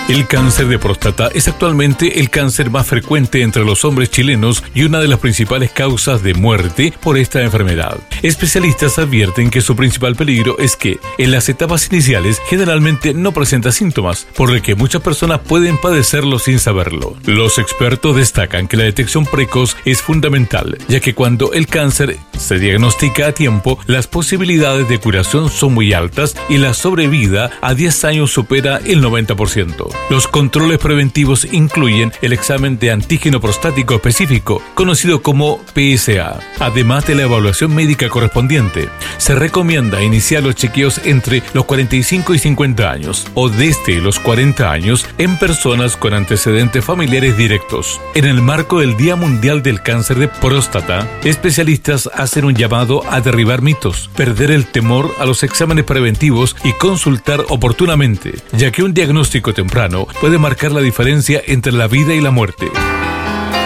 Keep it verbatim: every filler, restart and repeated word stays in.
El cáncer de próstata es actualmente el cáncer más frecuente entre los hombres chilenos y una de las principales causas de muerte por esta enfermedad. Especialistas advierten que su principal peligro es que en las etapas iniciales generalmente no presenta síntomas, por lo que muchas personas pueden padecerlo sin saberlo. Los expertos destacan que la detección precoz es fundamental, ya que cuando el cáncer se diagnostica a tiempo, las posibilidades de curación son muy altas y la sobrevida a diez años supera el noventa por ciento. Los controles preventivos incluyen el examen de antígeno prostático específico, conocido como P S A. Además de la evaluación médica correspondiente, se recomienda iniciar los chequeos entre los cuarenta y cinco y cincuenta años o desde los cuarenta años en personas con antecedentes familiares directos. En el marco del Día Mundial del Cáncer de Próstata, especialistas hacen un llamado a derribar mitos, perder el temor a los exámenes preventivos y consultar oportunamente, ya que un diagnóstico temprano puede marcar la diferencia entre la vida y la muerte.